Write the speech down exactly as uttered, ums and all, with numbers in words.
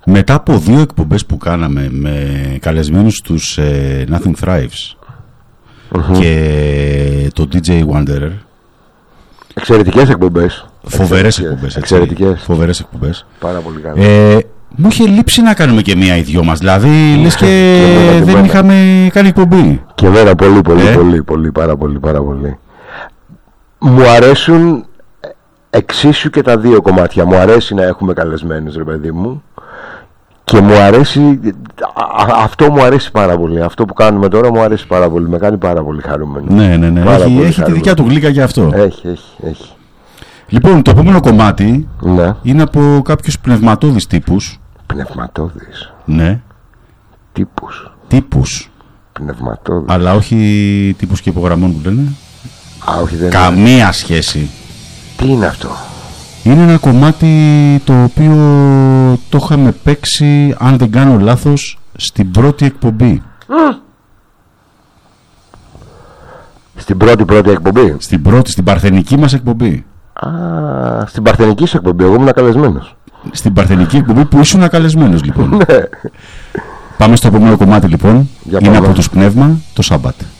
Μετά από δύο εκπομπές που κάναμε με καλεσμένους τους ε, Nothing Thrives mm-hmm. και το ντι τζέι Wanderer. Εξαιρετικές εκπομπές. Φοβερές εκπομπές. Εξαιρετικές. Φοβερές εκπομπές. Πάρα πολύ καλά. Ε, μου είχε λείψει να κάνουμε και μία οι δυο μας. Δηλαδή λες και, και δεν είχαμε κάνει εκπομπή. Και εμένα πολύ πολύ ε? πολύ πολύ πάρα πολύ πάρα πολύ. Μου αρέσουν εξίσου και τα δύο κομμάτια. Μου αρέσει να έχουμε καλεσμένους, ρε παιδί μου. Και μου αρέσει, α, αυτό μου αρέσει πάρα πολύ. Αυτό που κάνουμε τώρα μου αρέσει πάρα πολύ. Με κάνει πάρα πολύ χαρούμενο. Ναι, ναι, ναι. Πάρα έχει πολύ έχει τη δικιά του γλύκα για αυτό. Έχει, έχει, έχει. Λοιπόν, το επόμενο κομμάτι ναι. είναι από κάποιους πνευματώδεις τύπους. Πνευματώδεις. Ναι. Τύπους. Τύπους. Πνευματώδεις. Αλλά όχι τύπους και υπογραμμών που λένε. Α, όχι, δεν Καμία είναι. σχέση. Τι είναι αυτό? Είναι ένα κομμάτι το οποίο το είχαμε παίξει, αν δεν κάνω λάθος, στην πρώτη εκπομπή. Mm. Στην πρώτη πρώτη εκπομπή. Στην πρώτη, στην παρθενική μας εκπομπή. Α, στην παρθενική σου εκπομπή, εγώ ήμουν καλεσμένος. Στην παρθενική εκπομπή που ήσουν καλεσμένος, λοιπόν. Πάμε στο επόμενο κομμάτι, λοιπόν. Για είναι πάμε. από τους Πνεύμα, το Σάμπατ.